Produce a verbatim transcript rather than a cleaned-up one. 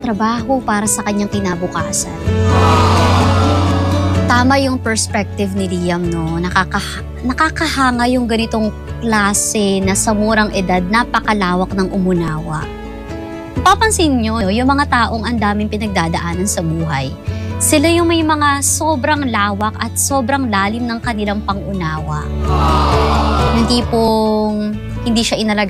magtrabaho para sa kanyang kinabukasan. Tama yung perspective ni Liam, no? Nakaka nakakahanga yung ganitong klase na sa murang edad napakalawak ng umunawa. Papansin nyo, yung mga taong ang daming pinagdadaanan sa buhay, sila yung may mga sobrang lawak at sobrang lalim ng kanilang pangunawa. Yung tipong hindi siya inalagaan